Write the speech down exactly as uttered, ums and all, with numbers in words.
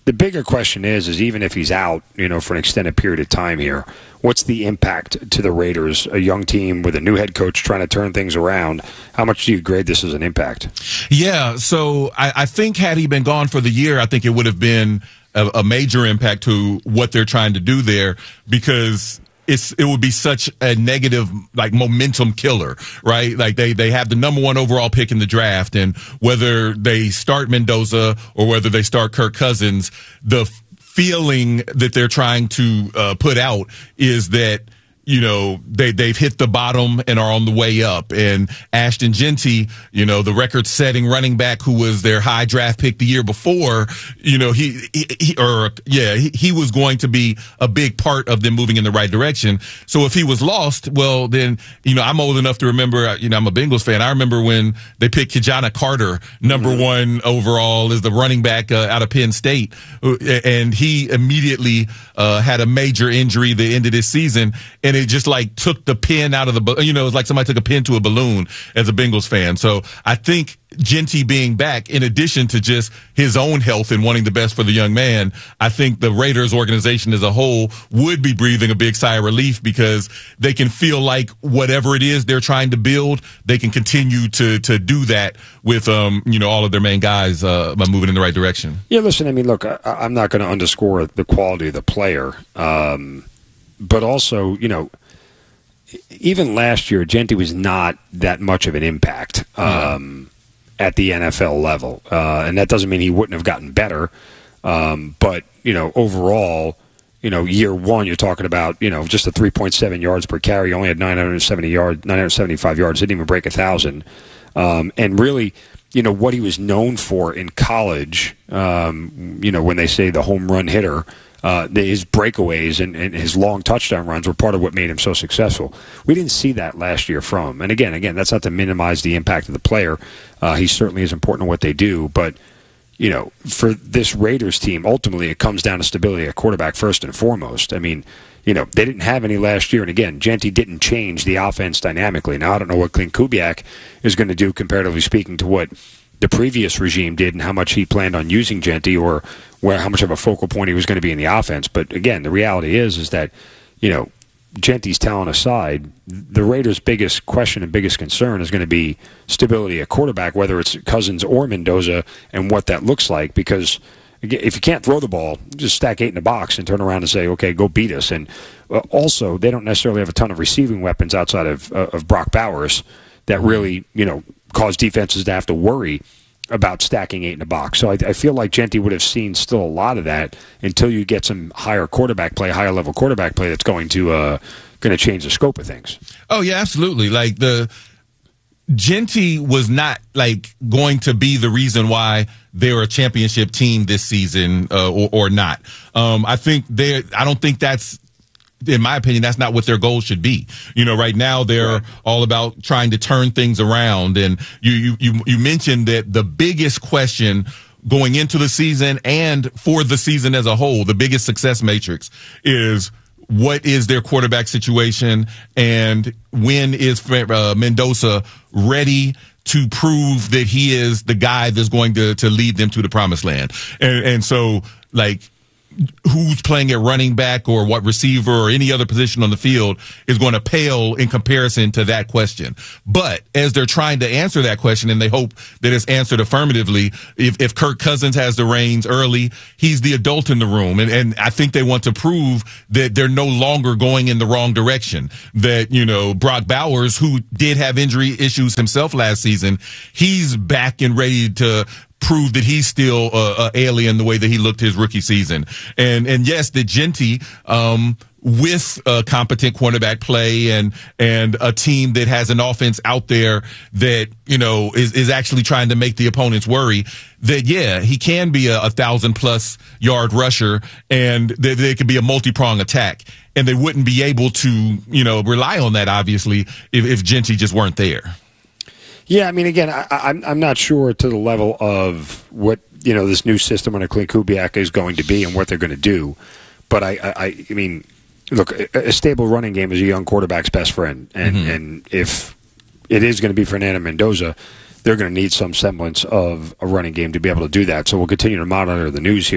the bigger question is, is even if he's out, you know, for an extended period of time here, what's the impact to the Raiders, a young team with a new head coach trying to turn things around? How much do you grade this as an impact? Yeah, so I, I think had he been gone for the year, I think it would have been a, a major impact to what they're trying to do there, because it's it would be such a negative, like, momentum killer, right? Like, they, they have the number one overall pick in the draft, and whether they start Mendoza or whether they start Kirk Cousins, the f- feeling that they're trying to uh, put out is that, you know, they, they've hit the bottom and are on the way up. And Ashton Jeanty, you know, the record-setting running back who was their high draft pick the year before, you know, he, he, he or, yeah, he, he was going to be a big part of them moving in the right direction. So if he was lost, well, then, you know, I'm old enough to remember, you know, I'm a Bengals fan. I remember when they picked Kijana Carter, number mm-hmm. one overall, as the running back uh, out of Penn State. And he immediately uh, had a major injury the end of this season. And it just like took the pin out of the, you know, it's like somebody took a pin to a balloon as a Bengals fan. So I think Jeanty being back, in addition to just his own health and wanting the best for the young man, I think the Raiders organization as a whole would be breathing a big sigh of relief, because they can feel like whatever it is they're trying to build, they can continue to to do that with, um, you know, all of their main guys uh, moving in the right direction. Yeah, listen, I mean, look, I, I'm not going to underscore the quality of the player. Um, But also, you know, even last year, Jeanty was not that much of an impact um, yeah. at the N F L level. Uh, and that doesn't mean he wouldn't have gotten better. Um, but, you know, overall, you know, year one, you're talking about, you know, just a three point seven yards per carry. He only had nine hundred seventy yards, nine hundred seventy-five yards, didn't even break one thousand. Um, and really, you know, what he was known for in college, um, you know, when they say the home run hitter, Uh, his breakaways and, and his long touchdown runs were part of what made him so successful. We didn't see that last year from him. And again, again, that's not to minimize the impact of the player. Uh, he certainly is important to what they do. But, you know, for this Raiders team, ultimately it comes down to stability at quarterback first and foremost. I mean, you know, they didn't have any last year. And again, Jeanty didn't change the offense dynamically. Now, I don't know what Clint Kubiak is going to do, comparatively speaking, to what the previous regime did and how much he planned on using Jeanty, or where how much of a focal point he was going to be in the offense. But again, the reality is is that, you know, Jeanty's talent aside, the Raiders' biggest question and biggest concern is going to be stability at quarterback, whether it's Cousins or Mendoza, and what that looks like. Because if you can't throw the ball, just stack eight in the box and turn around and say, okay, go beat us. And also, they don't necessarily have a ton of receiving weapons outside of uh, of Brock Bowers that really, you know, cause defenses to have to worry about stacking eight in the box. So I, I feel like Jeanty would have seen still a lot of that until you get some higher quarterback play, higher level quarterback play that's going to uh, going to change the scope of things. Oh yeah, absolutely. Like, the Jeanty was not like going to be the reason why they're a championship team this season uh, or, or not. Um, I think they. I don't think that's. In my opinion, that's not what their goal should be. You know, right now they're right. all about trying to turn things around. And you, you, you, you mentioned that the biggest question going into the season and for the season as a whole, the biggest success matrix is, what is their quarterback situation, and when is uh, Mendoza ready to prove that he is the guy that's going to, to lead them to the promised land. And, and so, like, who's playing at running back or what receiver or any other position on the field is going to pale in comparison to that question. But as they're trying to answer that question, and they hope that it's answered affirmatively, if, if Kirk Cousins has the reins early, he's the adult in the room. And, and I think they want to prove that they're no longer going in the wrong direction. That, you know, Brock Bowers, who did have injury issues himself last season, he's back and ready to prove that he's still uh, uh, alien the way that he looked his rookie season. And and yes, the Jeanty, um, with uh, competent quarterback play and and a team that has an offense out there that, you know, is, is actually trying to make the opponents worry, that, yeah, he can be a, a thousand plus yard rusher, and that there could be a multi-prong attack. And they wouldn't be able to, you know, rely on that, obviously, if, if Jeanty just weren't there. Yeah, I mean, again, I, I'm I'm not sure to the level of what, you know, this new system under Clint Kubiak is going to be and what they're going to do. But I, I, I mean, look, a, a stable running game is a young quarterback's best friend, and mm-hmm. and if it is going to be Fernando Mendoza, they're going to need some semblance of a running game to be able to do that. So we'll continue to monitor the news here.